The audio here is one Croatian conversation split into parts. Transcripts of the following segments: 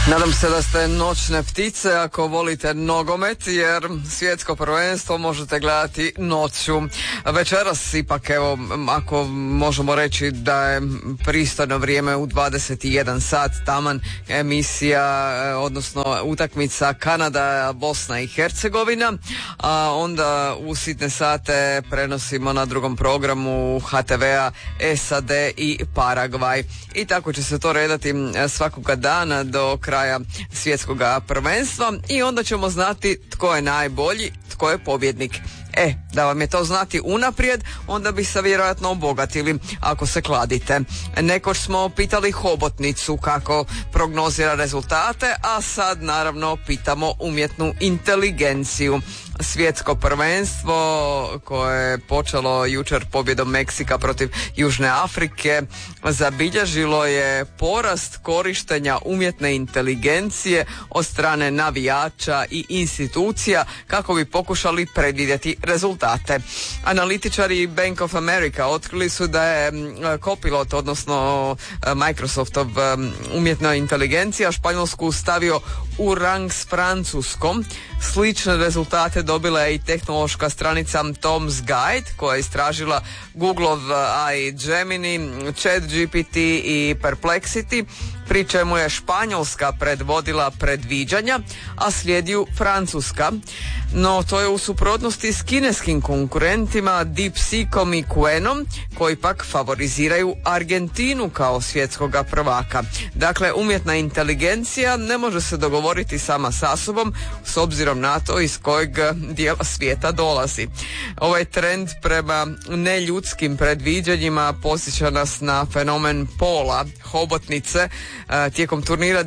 Nadam se da ste noćne ptice ako volite nogomet, jer svjetsko prvenstvo možete gledati noću. Večeras ipak, evo, ako možemo reći da je pristojno vrijeme u 21 sat, taman emisija, odnosno utakmica Kanada, Bosna i Hercegovina, a onda u sitne sate prenosimo na drugom programu HTV-a SAD i Paragvaj. I tako će se to redati svakoga dana do kraja svjetskog prvenstva i onda ćemo znati tko je najbolji, tko je pobjednik. Da vam je to znati unaprijed, onda bi se vjerojatno obogatili ako se kladite. Nekoć smo pitali hobotnicu kako prognozira rezultate, a sad naravno pitamo umjetnu inteligenciju. Svjetsko prvenstvo koje je počelo jučer pobjedom Meksika protiv Južne Afrike zabilježilo je porast korištenja umjetne inteligencije od strane navijača i institucija kako bi pokušali predvidjeti rezultate. Analitičari Bank of America otkrili su da je Copilot, odnosno Microsoftov umjetna inteligencija, Španjolsku stavio u rang s Francuskom. Slične rezultate dobila je i tehnološka stranica Tom's Guide koja je istražila Googleov AI Gemini, ChatGPT i Perplexity, pri čemu je Španjolska predvodila predviđanja, a slijedi ju Francuska. No to je u suprotnosti s kineskim konkurentima DeepSeekom i Quenom, koji pak favoriziraju Argentinu kao svjetskoga prvaka. Dakle, umjetna inteligencija ne može se dogovoriti sama sa sobom s obzirom na to iz kojeg dijela svijeta dolazi. Ovaj trend prema neljudskim predviđanjima podsjeća nas na fenomen pola, hobotnice. Tijekom turnira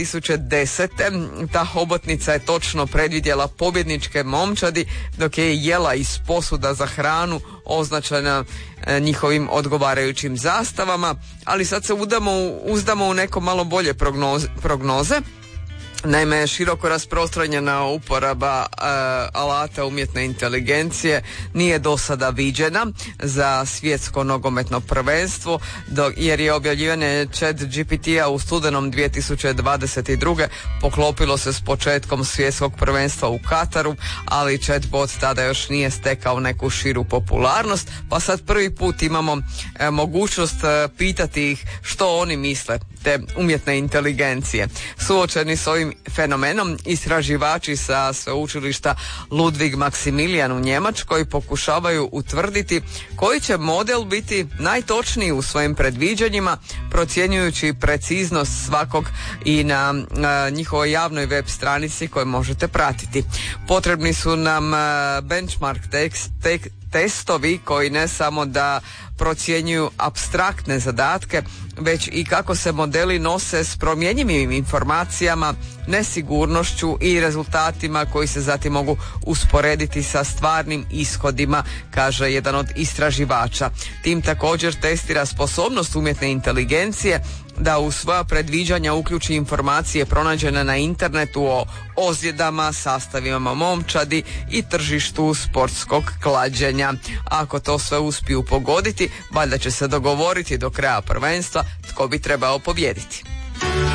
2010. ta hobotnica je točno predvidjela pobjedničke momčadi dok je jela iz posuda za hranu označena njihovim odgovarajućim zastavama, ali sad se uzdamo u neko malo bolje prognoze. Naime, široko rasprostranjena uporaba alata umjetne inteligencije nije do sada viđena za svjetsko nogometno prvenstvo, jer je objavljivanje ChatGPT-a u studenom 2022. poklopilo se s početkom svjetskog prvenstva u Kataru, ali chatbot tada još nije stekao neku širu popularnost, pa sad prvi put imamo mogućnost pitati ih što oni misle, te umjetne inteligencije. Suočeni s ovim fenomenom istraživači sa sveučilišta Ludwig Maximilian u Njemačkoj pokušavaju utvrditi koji će model biti najtočniji u svojim predviđanjima, procjenjujući preciznost svakog i na njihovoj javnoj web stranici koju možete pratiti. Potrebni su nam benchmark testovi koji ne samo da procjenjuju apstraktne zadatke, već i kako se modeli nose s promjenjivim informacijama, nesigurnošću i rezultatima koji se zatim mogu usporediti sa stvarnim ishodima, kaže jedan od istraživača. Tim također testira sposobnost umjetne inteligencije da u svoja predviđanja uključi informacije pronađene na internetu o ozljedama, sastavima momčadi i tržištu sportskog klađenja. Ako to sve uspiju pogoditi, valjda će se dogovoriti do kraja prvenstva tko bi trebao pobijediti.